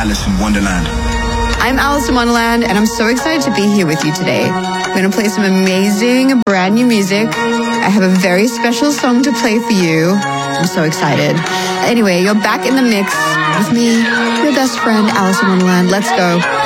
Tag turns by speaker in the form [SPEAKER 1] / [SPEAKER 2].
[SPEAKER 1] Alice in Wonderland.
[SPEAKER 2] I'm Alice in Wonderland, and I'm so excited to be here with you today. I'm going to play some amazing, brand new music. I have a very special song to play for you. I'm so excited. Anyway, you're back in the mix with me, your best friend, Alice in Wonderland. Let's go.